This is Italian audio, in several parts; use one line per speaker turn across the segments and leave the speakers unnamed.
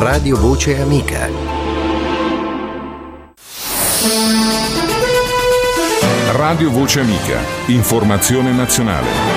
Radio Voce Amica.
Radio Voce Amica, informazione nazionale.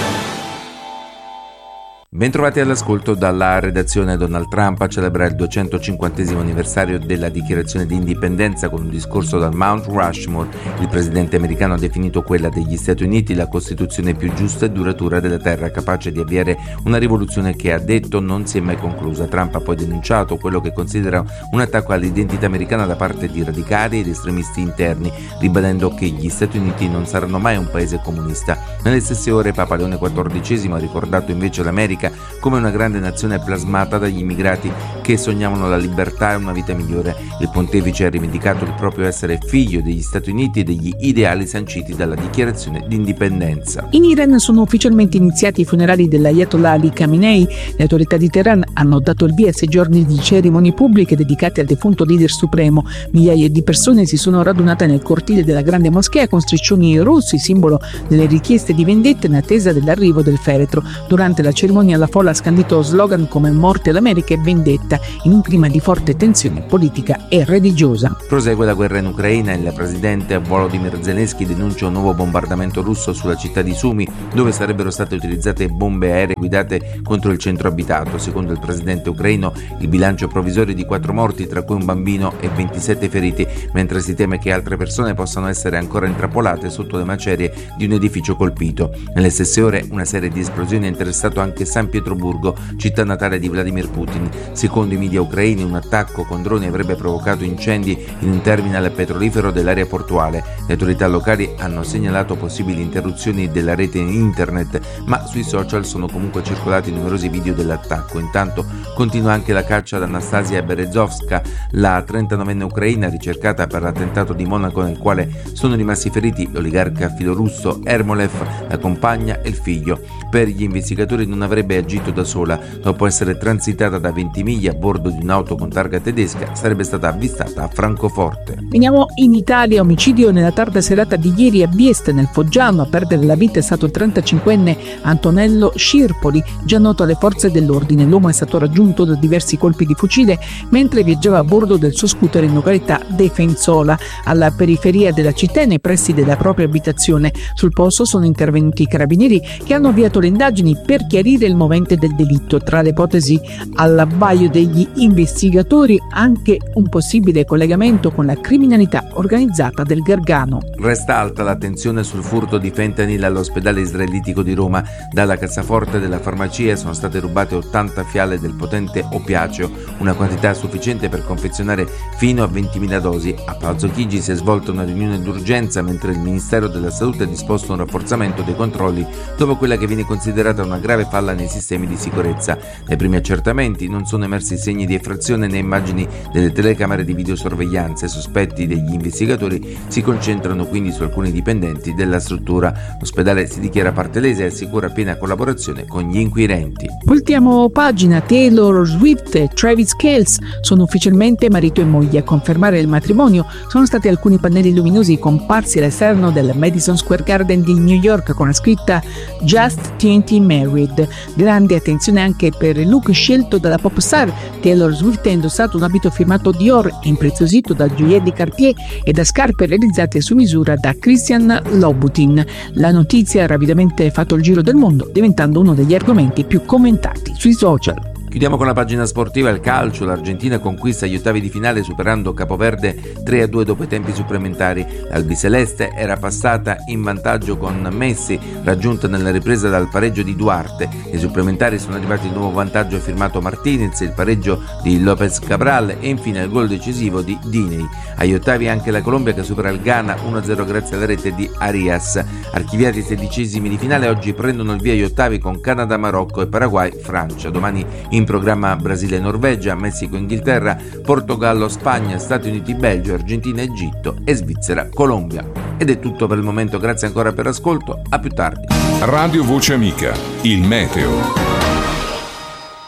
Bentrovati all'ascolto dalla redazione. Donald Trump a celebrare il 250° anniversario della dichiarazione di indipendenza con un discorso dal Mount Rushmore. Il presidente americano ha definito quella degli Stati Uniti la Costituzione più giusta e duratura della terra, capace di avviare una rivoluzione che, ha detto, non si è mai conclusa. Trump ha poi denunciato quello che considera un attacco all'identità americana da parte di radicali ed estremisti interni, ribadendo che gli Stati Uniti non saranno mai un paese comunista. Nelle stesse ore Papa Leone XIV ha ricordato invece l'America come una grande nazione plasmata dagli immigrati che sognavano la libertà e una vita migliore. Il pontefice ha rivendicato il proprio essere figlio degli Stati Uniti e degli ideali sanciti dalla dichiarazione di indipendenza.
In Iran sono ufficialmente iniziati i funerali dell'Ayatollah Ali Khamenei. Le autorità di Teheran hanno dato il via a 6 giorni di cerimonie pubbliche dedicate al defunto leader supremo. Migliaia di persone si sono radunate nel cortile della grande moschea con striscioni rossi, simbolo delle richieste di vendetta in attesa dell'arrivo del feretro. Durante la cerimonia la folla ha scandito slogan come "Morte all'America" e "Vendetta", in un clima di forte tensione politica e religiosa.
Prosegue la guerra in Ucraina. Il presidente Volodymyr Zelensky denuncia un nuovo bombardamento russo sulla città di Sumy, dove sarebbero state utilizzate bombe aeree guidate contro il centro abitato. Secondo il presidente ucraino, il bilancio provvisorio è di 4 morti, tra cui un bambino, e 27 feriti, mentre si teme che altre persone possano essere ancora intrappolate sotto le macerie di un edificio colpito. Nelle stesse ore una serie di esplosioni ha interessato anche San Pietroburgo, città natale di Vladimir Putin. Secondo i media ucraini, un attacco con droni avrebbe provocato incendi in un terminal petrolifero dell'area portuale. Le autorità locali hanno segnalato possibili interruzioni della rete internet, ma sui social sono comunque circolati numerosi video dell'attacco. Intanto continua anche la caccia ad Anastasia Berezovska, la 39enne ucraina ricercata per l'attentato di Monaco nel quale sono rimasti feriti l'oligarca filorusso Ermolev, la compagna e il figlio. Per gli investigatori non avrebbe agito da sola. Dopo essere transitata da 20 miglia a bordo di un'auto con targa tedesca, sarebbe stata avvistata a Francoforte.
Veniamo in Italia. Omicidio nella tarda serata di ieri a Vieste, nel Foggiano. A perdere la vita è stato il 35enne Antonello Scirpoli, già noto alle forze dell'ordine. L'uomo è stato raggiunto da diversi colpi di fucile mentre viaggiava a bordo del suo scooter in località Defensola, alla periferia della città, nei pressi della propria abitazione. Sul posto sono intervenuti i carabinieri, che hanno avviato le indagini per chiarire il movente del delitto. Tra le ipotesi all'abbaio degli investigatori anche un possibile collegamento con la criminalità organizzata del Gargano.
Resta alta l'attenzione sul furto di fentanyl all'ospedale israelitico di Roma. Dalla cassaforte della farmacia sono state rubate 80 fiale del potente oppiaceo, una quantità sufficiente per confezionare fino a 20.000 dosi. A Palazzo Chigi si è svolta una riunione d'urgenza mentre il Ministero della Salute ha disposto un rafforzamento dei controlli dopo quella che viene considerata una grave falla nei sistemi di sicurezza. Nei primi accertamenti non sono emersi segni di effrazione né immagini delle telecamere di videosorveglianza. I sospetti degli investigatori si concentrano quindi su alcuni dipendenti della struttura. L'ospedale si dichiara parte lesa e assicura piena collaborazione con gli inquirenti.
Voltiamo pagina. Taylor Swift e Travis Kelce sono ufficialmente marito e moglie. A confermare il matrimonio sono stati alcuni pannelli luminosi comparsi all'esterno del Madison Square Garden di New York con la scritta "Just Twenty Married". Grande attenzione anche per il look scelto dalla pop star. Taylor Swift ha indossato un abito firmato Dior, impreziosito da gioielli Cartier e da scarpe realizzate su misura da Christian Louboutin. La notizia ha rapidamente fatto il giro del mondo, diventando uno degli argomenti più commentati sui social.
Chiudiamo con la pagina sportiva. Il calcio. L'Argentina conquista gli ottavi di finale superando Capoverde 3-2 dopo i tempi supplementari. L'albiceleste era passata in vantaggio con Messi, raggiunta nella ripresa dal pareggio di Duarte. Ai supplementari sono arrivati il nuovo vantaggio firmato Martinez, il pareggio di López Cabral e infine il gol decisivo di Diney. Agli ottavi anche la Colombia che supera il Ghana 1-0 grazie alla rete di Arias. Archiviati i 16esimi di finale, oggi prendono il via gli ottavi con Canada, Marocco e Paraguay, Francia. Domani in programma Brasile e Norvegia, Messico e Inghilterra, Portogallo, Spagna, Stati Uniti, Belgio, Argentina, Egitto e Svizzera, Colombia. Ed è tutto per il momento, grazie ancora per l'ascolto, a più tardi.
Radio Voce Amica, il meteo.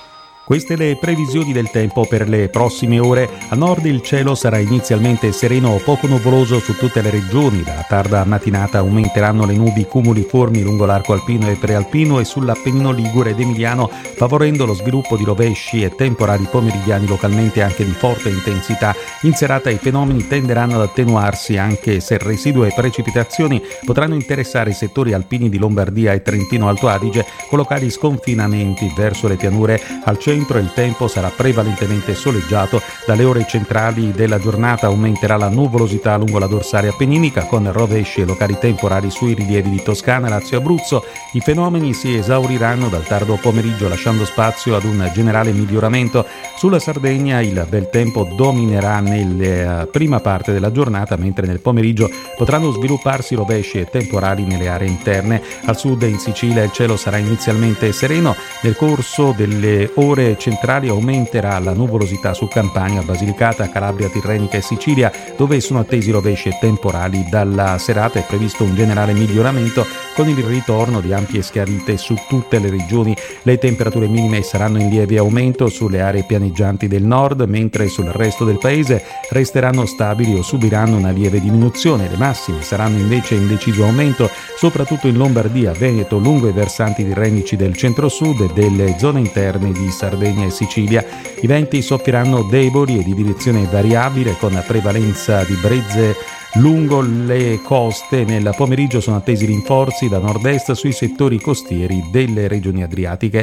Queste le previsioni del tempo per le prossime ore. A nord il cielo sarà inizialmente sereno o poco nuvoloso su tutte le regioni. Dalla tarda mattinata aumenteranno le nubi cumuliformi lungo l'arco alpino e prealpino e sull'Appennino ligure ed emiliano, favorendo lo sviluppo di rovesci e temporali pomeridiani localmente anche di forte intensità. In serata i fenomeni tenderanno ad attenuarsi, anche se residue precipitazioni potranno interessare i settori alpini di Lombardia e Trentino Alto Adige, con locali sconfinamenti verso le pianure. Al centro il tempo sarà prevalentemente soleggiato. Dalle ore centrali della giornata aumenterà la nuvolosità lungo la dorsale appenninica, con rovesci e locali temporali sui rilievi di Toscana, Lazio e Abruzzo. I fenomeni si esauriranno dal tardo pomeriggio, lasciando spazio ad un generale miglioramento. Sulla Sardegna il bel tempo dominerà nella prima parte della giornata, mentre nel pomeriggio potranno svilupparsi rovesci e temporali nelle aree interne. Al sud e in Sicilia il cielo sarà inizialmente sereno. Nel corso delle ore centrali aumenterà la nuvolosità su Campania, Basilicata, Calabria, Tirrenica e Sicilia, dove sono attesi rovesci e temporali. Dalla serata è previsto un generale miglioramento, con il ritorno di ampie schiarite su tutte le regioni. Le temperature minime saranno in lieve aumento sulle aree pianeggianti del nord, mentre sul resto del paese resteranno stabili o subiranno una lieve diminuzione. Le massime saranno invece in deciso aumento, soprattutto in Lombardia, Veneto, lungo i versanti tirrenici del centro-sud e delle zone interne di Sardegna e Sicilia. I venti soffieranno deboli e di direzione variabile, con prevalenza di brezze lungo le coste. Nel pomeriggio sono attesi rinforzi da nord-est sui settori costieri delle regioni adriatiche.